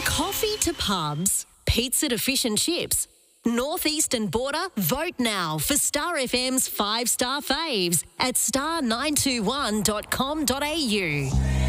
coffee to pubs, pizza to fish and chips. Northeastern Border, vote now for Star FM's 5-star faves at star921.com.au.